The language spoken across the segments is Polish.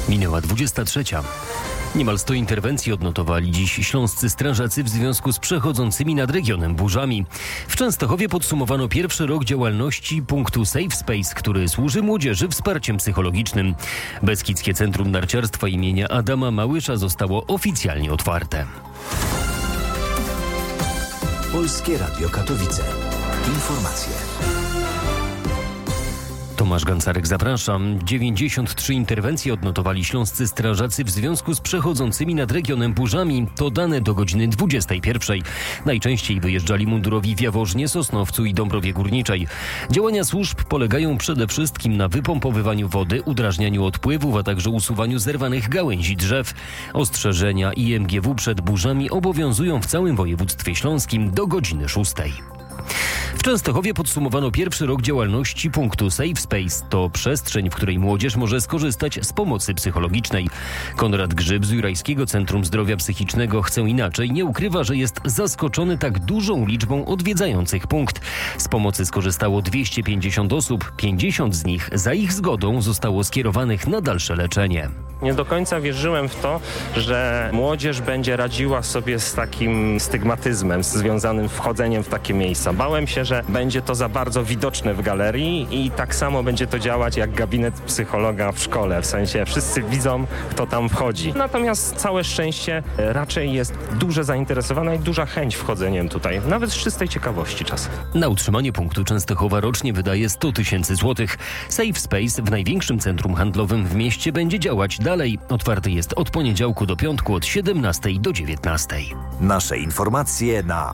Minęła 23. Niemal 100 interwencji odnotowali dziś śląscy strażacy w związku z przechodzącymi nad regionem burzami. W Częstochowie podsumowano pierwszy rok działalności punktu Safe Space, który służy młodzieży wsparciem psychologicznym. Beskidzkie Centrum Narciarstwa imienia Adama Małysza zostało oficjalnie otwarte. Polskie Radio Katowice. Informacje. Tomasz Gancarek, zapraszam. 93 interwencje odnotowali śląscy strażacy w związku z przechodzącymi nad regionem burzami. To dane do godziny 21. Najczęściej wyjeżdżali mundurowi w Jaworznie, Sosnowcu i Dąbrowie Górniczej. Działania służb polegają przede wszystkim na wypompowywaniu wody, udrażnianiu odpływów, a także usuwaniu zerwanych gałęzi drzew. Ostrzeżenia IMGW przed burzami obowiązują w całym województwie śląskim do godziny 6. W Częstochowie podsumowano pierwszy rok działalności punktu Safe Space. To przestrzeń, w której młodzież może skorzystać z pomocy psychologicznej. Konrad Grzyb z Jurajskiego Centrum Zdrowia Psychicznego Chcę Inaczej nie ukrywa, że jest zaskoczony tak dużą liczbą odwiedzających punkt. Z pomocy skorzystało 250 osób, 50 z nich za ich zgodą zostało skierowanych na dalsze leczenie. Nie do końca wierzyłem w to, że młodzież będzie radziła sobie z takim stygmatyzmem związanym z wchodzeniem w takie miejsca. Bałem się, że będzie to za bardzo widoczne w galerii i tak samo będzie to działać jak gabinet psychologa w szkole. W sensie wszyscy widzą, kto tam wchodzi. Natomiast całe szczęście raczej jest duże zainteresowanie i duża chęć wchodzeniem tutaj. Nawet z czystej ciekawości czasem. Na utrzymanie punktu Częstochowa rocznie wydaje 100 000 złotych. Safe Space w największym centrum handlowym w mieście będzie działać dalej. Otwarty jest od poniedziałku do piątku od 17 do 19. Nasze informacje na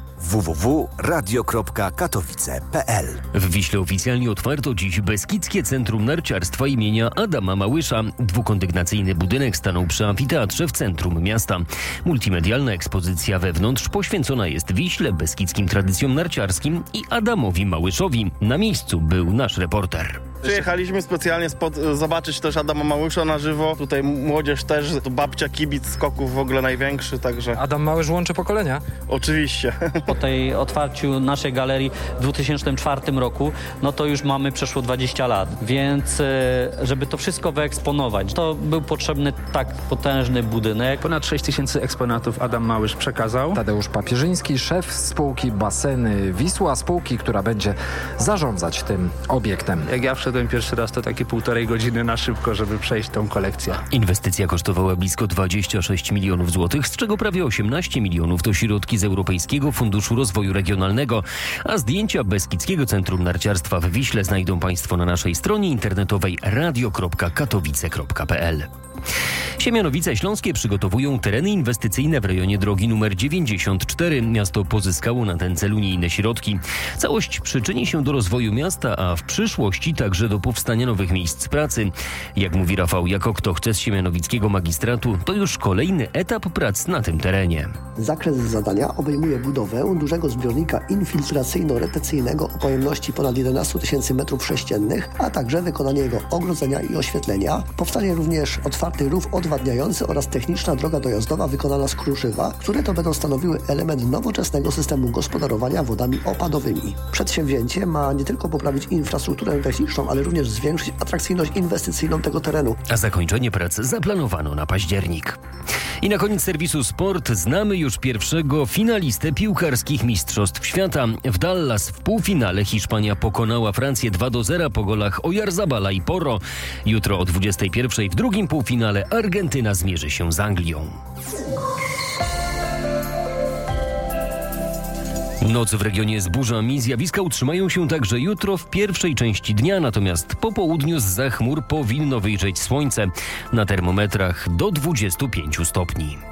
www.radio.katowice.pl. W Wiśle oficjalnie otwarto dziś Beskidzkie Centrum Narciarstwa imienia Adama Małysza. Dwukondygnacyjny budynek stanął przy amfiteatrze w centrum miasta. Multimedialna ekspozycja wewnątrz poświęcona jest Wiśle, beskidzkim tradycjom narciarskim i Adamowi Małyszowi. Na miejscu był nasz reporter. Przyjechaliśmy specjalnie zobaczyć też Adama Małysza na żywo. Tutaj młodzież też, tu babcia kibic skoków w ogóle największy, także... Adam Małysz łączy pokolenia? Oczywiście. Po tej otwarciu naszej galerii w 2004 roku, no to już mamy przeszło 20 lat, więc żeby to wszystko wyeksponować, to był potrzebny tak potężny budynek. Ponad 6 000 eksponatów Adam Małysz przekazał. Tadeusz Papierzyński, szef spółki Baseny Wisła, spółki, która będzie zarządzać tym obiektem. Jak ja wszedłem pierwszy raz, to takie 1,5 godziny na szybko, żeby przejść tą kolekcję. Inwestycja kosztowała blisko 26 milionów złotych, z czego prawie 18 milionów to środki z Europejskiego Funduszu Rozwoju Regionalnego, a zdjęcia Beskidzkiego Centrum Narciarstwa w Wiśle znajdą Państwo na naszej stronie internetowej radio.katowice.pl. Siemianowice Śląskie przygotowują tereny inwestycyjne w rejonie drogi nr 94. Miasto pozyskało na ten cel unijne środki. Całość przyczyni się do rozwoju miasta, a w przyszłości także do powstania nowych miejsc pracy. Jak mówi Rafał Jako, kto chce z siemianowickiego magistratu, to już kolejny etap prac na tym terenie. Zakres zadania obejmuje budowę dużego zbiornika infiltracyjno-retencyjnego o pojemności ponad 11 000 m3, a także wykonanie jego ogrodzenia i oświetlenia. Powstanie również otwarty rów odwadniający oraz techniczna droga dojazdowa wykonana z kruszywa, które to będą stanowiły element nowoczesnego systemu gospodarowania wodami opadowymi. Przedsięwzięcie ma nie tylko poprawić infrastrukturę techniczną, ale również zwiększyć atrakcyjność inwestycyjną tego terenu. A zakończenie prac zaplanowano na październik. I na koniec serwisu Sport znamy już pierwszego finalistę piłkarskich Mistrzostw Świata. W Dallas w półfinale Hiszpania pokonała Francję 2-0 po golach Oyarzabala i Porro. Jutro o 21:00 w drugim półfinale Argentyna zmierzy się z Anglią. Noc w regionie z burzami, zjawiska utrzymają się także jutro w pierwszej części dnia, natomiast po południu zza chmur powinno wyjrzeć słońce. Na termometrach do 25 stopni.